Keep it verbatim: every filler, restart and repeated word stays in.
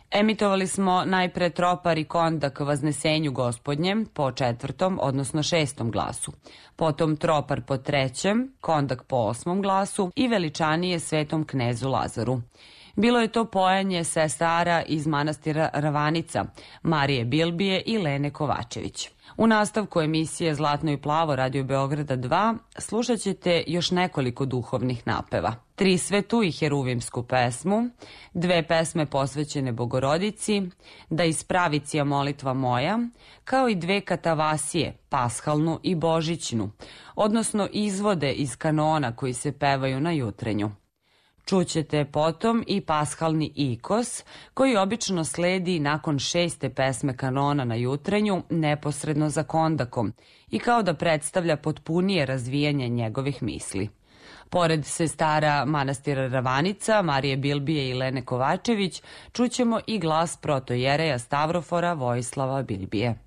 Emitovali smo najpre Tropar i Kondak Vaznesenju Gospodnjem po četvrtom, odnosno šestom glasu, potom Tropar po trećem, Kondak po osmom glasu i Veličanije Svetom knezu Lazaru. Bilo je to pojanje sestara iz manastira Ravanica, Marije Bilbije i Lene Kovačević. U nastavku emisije Zlatno i plavo Radio Beograda dva slušat ćete još nekoliko duhovnih napeva. Tri svetu i heruvimsku pesmu, dve pesme posvećene Bogorodici, Da ispravicija molitva moja, kao i dve katavasije, pashalnu i božićnu, odnosno izvode iz kanona koji se pevaju na jutrenju. Čućete potom i pashalni ikos, koji obično sledi nakon šeste pesme kanona na jutrenju, neposredno za kondakom, i kao da predstavlja potpunije razvijanje njegovih misli. Pored sestara manastira Ravanica, Marije Bilbije i Lene Kovačević, čućemo i glas protojereja Stavrofora Vojislava Bilbije.